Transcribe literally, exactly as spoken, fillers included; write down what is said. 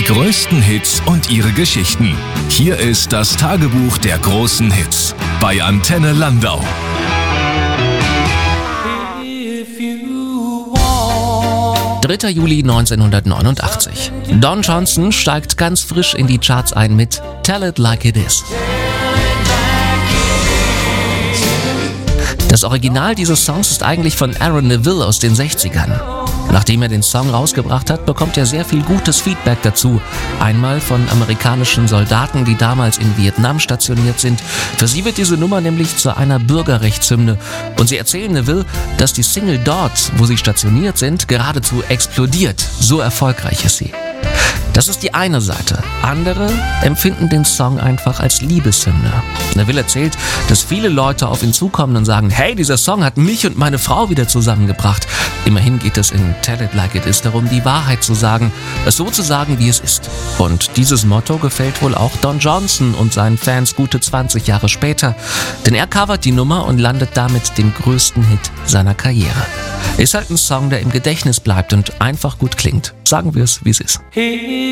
größten Hits und ihre Geschichten. Hier ist das Tagebuch der großen Hits bei Antenne Landau. dritter Juli neunzehnhundertneunundachtzig. Don Johnson steigt ganz frisch in die Charts ein mit Tell It Like It Is. Das Original dieses Songs ist eigentlich von Aaron Neville aus den sechzigern. Nachdem er den Song rausgebracht hat, bekommt er sehr viel gutes Feedback dazu. Einmal von amerikanischen Soldaten, die damals in Vietnam stationiert sind. Für sie wird diese Nummer nämlich zu einer Bürgerrechtshymne. Und sie erzählen Neville, dass die Single dort, wo sie stationiert sind, geradezu explodiert. So erfolgreich ist sie. Das ist die eine Seite. Andere empfinden den Song einfach als Liebeshymne. Neville erzählt, dass viele Leute auf ihn zukommen und sagen, hey, dieser Song hat mich und meine Frau wieder zusammengebracht. Immerhin geht es in Tell It Like It Is darum, die Wahrheit zu sagen, es so zu sagen, wie es ist. Und dieses Motto gefällt wohl auch Don Johnson und seinen Fans gute zwanzig Jahre später. Denn er covert die Nummer und landet damit den größten Hit seiner Karriere. Ist halt ein Song, der im Gedächtnis bleibt und einfach gut klingt. Sagen wir es, wie es ist.